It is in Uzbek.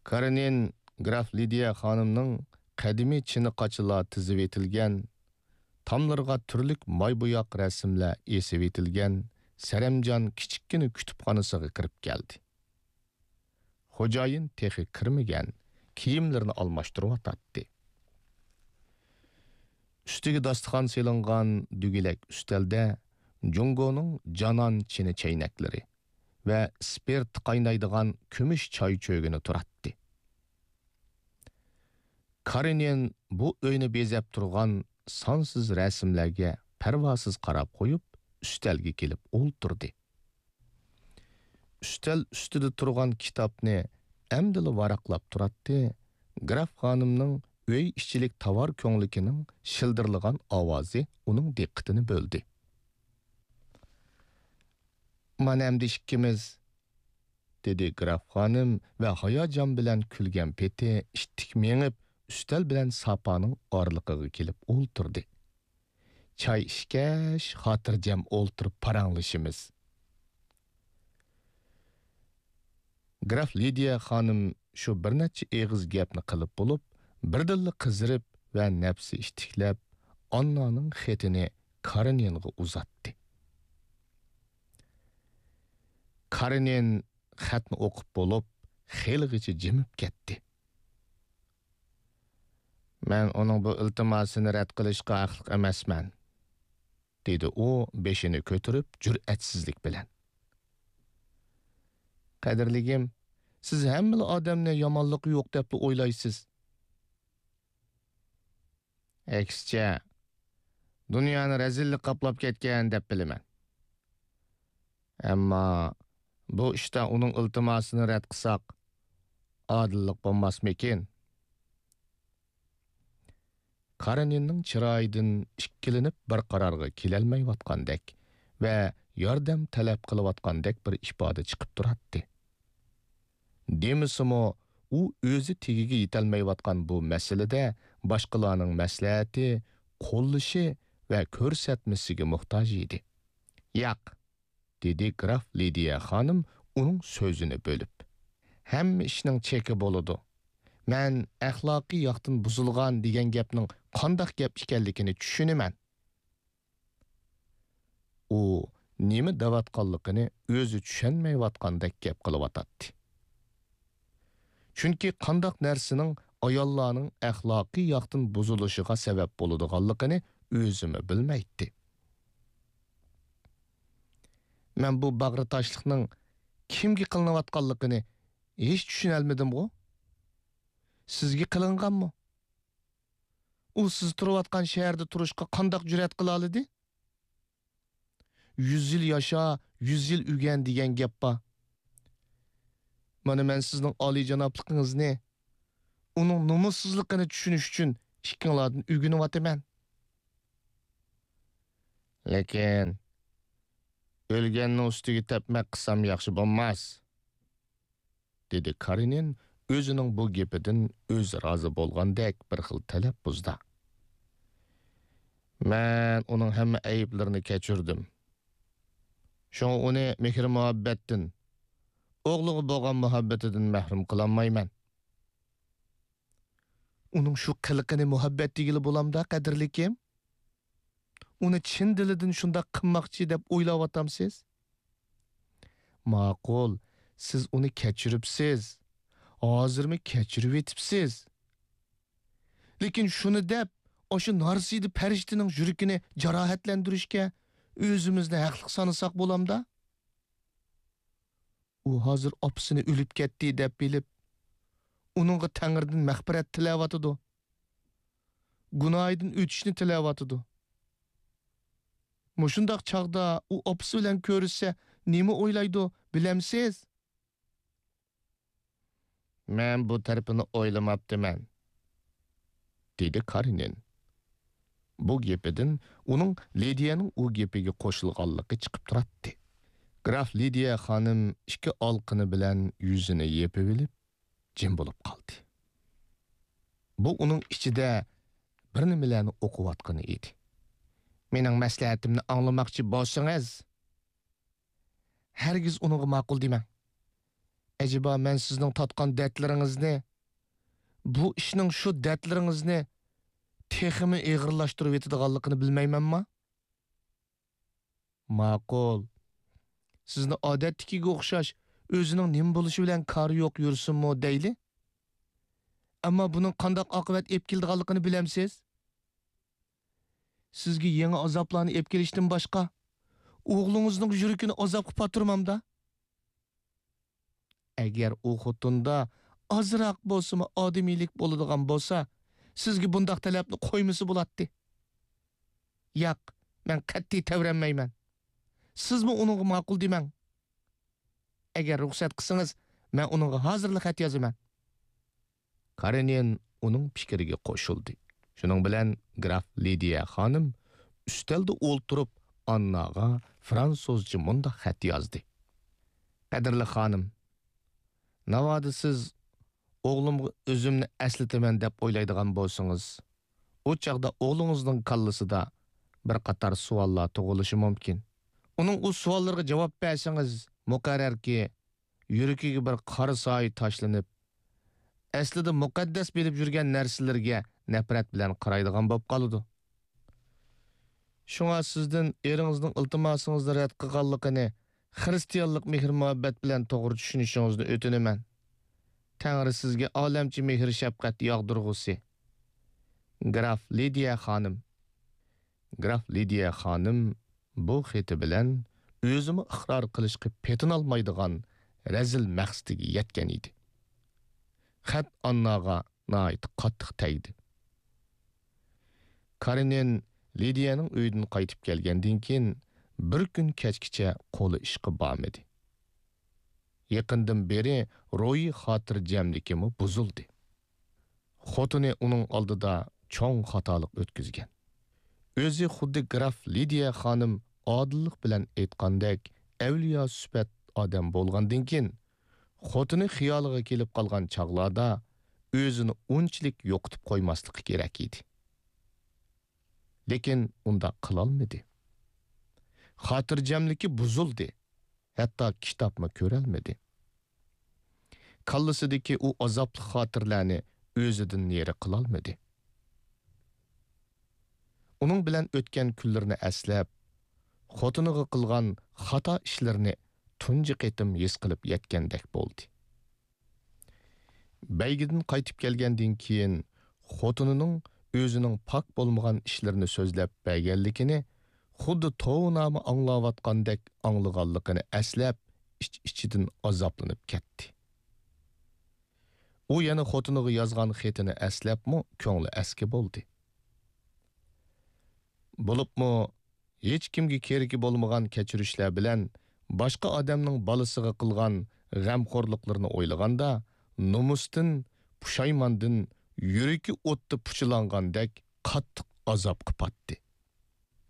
Karenin Graf Lidiya xanımның qadimi chini qachilar tizib etilgan, tamlarga turlik moybo'yoq rasmlar esib etilgan Saramjon kichikkina kutubxonasiga kirib keldi. Xo'jayin texi kirmagan, kiyimlarini almashtirib atdi. Üstiga dasturxon selingan dügilek üstelda Jungoning janon chini chaynaklari va spirt qaynaydigan kumush choy cho'gini turatdi. Karenin bu uyni bezab turgan sonsiz rasmlarga parvosiz qarab qo'yib, üstelga kelib o'ltirdi. Üstel ustida turgan kitobni amdili varaqlab turatdi. Graf xonimning uy ishchilik tovar ko'nglikining shildirlagan ovozi uning diqqatini bo'ldi. "Mana endi ikkimiz", dedi Graf xonim va hayajon bilan kulgan peti ishtik mengib üstel bilan sapaning orliqiga kelib o'ltirdi. Choy ishkash, xotirjam o'ltirib paranglashimiz. Graf Lidiya xonim shu bir necha eg'iz gapni qilib bo'lib, birdilla qizirib va nafsi ishtiklab, Annaning xetini Kareninga uzatdi. Karenin xatni o'qib bo'lib, xeligacha jimib ketdi. "Men uning bu iltimosini rad qilishga haqli emasman", dedi u beshini ko'tarib jur'atsizlik bilan. "Qadrligim, siz hamma odamni yomonligi yo'q deb o'ylaysiz. Aksicha, dunyoni razillik qoplab ketgan deb bilaman. Ammo bu ishda uning iltimosini rad qilsak, odillik bo'lmasmikin?" Kareninning chiroyidan ikkilanib bir qarorga kelolmayotgandek va yordam talab qilayotgandek bir ifoda chiqib turardi. Demisimi, u o'zi tegiga yetolmayotgan bu masalada boshqalarning maslahati, qo'llashi va ko'rsatmasiga muhtoj edi. "Yo'q", dedi Graf Lidiya xonim uning so'zini bo'lib. "Hamma ishning cheki bo'ladi. Men axloqiy yoqdan buzilgan degan gapning qanday gap ekanligini tushunaman." U nima davatqanligini o'zi tushunmayotgandek gap qilyotdi. Chunki qanday narsaning ayollarning axloqiy yoqdan buzilishiga sabab bo'ladiganligini o'zimi bilmaydi. Men bu bag'ri toshliqning kimga qilinayotganligini hech tushuna olmadim-ku. Sizga qilinganmi? U siz turayotgan shaharda turishga qanday jur'at qila oladi? 100 yil yasha, 100 yil ugan degan gap bor. Mana men sizning oliyjanobligingizni, uning nomussizligini tushunish uchun ikkinglardan o'rganyapman. Lekin o'lganning ustiga tepmak qilsam yaxshi bo'lmas, dedi Karenin o'zining bu gapidan o'zi rozi bo'lgandek bir xil talab buzdi. "Men uning hamma ayblarini kechirdim. Shunga uni mehr-muhabbatdan, o'g'liga bo'lgan muhabbatidan mahrum qilolmayman." "Uning shu qiliqini muhabbat degili bo'lamda, qadrlikim? Uni chin dilidan shunda qilmoqchi deb o'ylayapsiz? Ma'qul, siz uni kechiribsiz. Hozirmi kechirib etibsiz. Lekin shuni deb, o'sha narsidi farishtaning yuragini jarohatlantirishga o'zimizni haqli sanasak bo'lamda? U hozir opasini o'lib ketdi deb bilib, uningga Tangridan mag'firat tilayotidi. Gunohidan o'tishni tilayotidi. Mushundaq chaqda u opasi bilan ko'rishsa, nima o'ylaydi, bilamsiz? "Men bu tarafini o'ylamabdiman", dedi Karenin. Bu gapidan uning Lidiyaning u gapiga qo'shilganligi chiqib turardi. Graf Lidiya xonim ikki olqini bilan yuzini yepib olib, jim bo'lib qoldi. Bu uning ichida bir nimalarni o'qiyotgani edi. "Mening maslahatimni anglamoqchi bo'lsangiz, hargiz uningga ma'qul demang. Acaba men sizning tatqan dərtlərinizni, bu işning şu dərtlərinizni teximi ağırlaştırıb etadiganligini bilmaymanmi? Ma'qul. Sizni odatdagiga o'xshash o'zining nim bo'lishi bilan kari yo'q yursinmi deyli? Ammo buning qanday oqibat olib keladiganligini bilamsiz? Sizga yangi azoblarni olib kelishdan boshqa o'g'lingizning yuragini azobga paturmamda. Agar u xotunda azroq bo'lsa-mu odamiylik bo'ladigan bo'lsa, sizga bundaq talabni qo'ymasa bo'ladi. Yo'q, men qat'iy tavranmayman. Sizmi uningga ma'qul demang. Agar ruxsat qilsangiz, men uningga hozirlik xat yozaman. Karenin uning fikriga qo'shildi. Shuning bilan graf Lidiya xonim ustalda o'ltirib Annaga fransuzcha mundaq xat yozdi. Qadrli xonim, navoda siz o'g'limga o'zimni aslataman deb o'ylaydigan bo'lsangiz, o chaqda o'g'lingizning kallasida bir qator savollar tug'ilishi mumkin. Uning u savollarga javob bersangiz, muqarrarki yuragiga bir qora soy tashlanib, aslida muqaddas bilib yurgan narsalarga nafrat bilan qaraydigan bo'lib qoladi. Shunga sizdan eringizning iltimosingizni rad qilganligini, xristianlik mehr-muhabbat bilan to'g'ri tushunishingizni o'tinaman. Tangri sizga olamchi mehr-shafqat yog'dirg'usi. Graf Lidiya xonim. Graf Lidiya xonim bu xati bilan o'zini iqror qilishga petin olmaydigan razil maqsadiga yetgan edi. Xat Annaga nayt qattiq tegdi. Karenin Lidiyaning uyidan qaytib kelgandan keyin bir kun kechgacha qo'li ishqa bormadi. Yaqindan beri ro'yi xotirjamligimi buzildi. Xotini uning oldida cho'ng xatolik o'tkazgan. O'zi xuddi graf Lidiya xonim odillik bilan aytgandek avliyo sifat odam bo'lgandan keyin xotini xiyoliga kelib qolgan chaqlarda o'zini unchalik yo'qitib qo'ymasligi kerak edi. Lekin unda qilolmadi. Xotirjamligi buzildi. Hatto kitobni ko'rolmadi. Kallasidagi u azobli xotirlarni o'zidan neri qilolmadi. Uning bilan o'tgan kunlarni aslab, xotiniga qilgan xato ishlarini tunji qitim his qilib yetgandek bo'ldi. Baygidan qaytib kelgandan keyin xotinining o'zining pok bo'lmagan ishlarini so'zlab berganligini, xuddi to'g'nami anglayotgandek anglaganligini aslab, ichidan azoblanib ketdi. U yana xotiniga yozgan xatini aslabmi, ko'ngli aski bo'ldi. Bo'libmi, hech kimga keragi bo'lmagan kechirishlar bilan boshqa odamning balasiga qilgan g'amxo'rliklarini o'ylaganda, nomusdan, pushaymondan yuragi o'tda puchilangandek qattiq azobga patdi.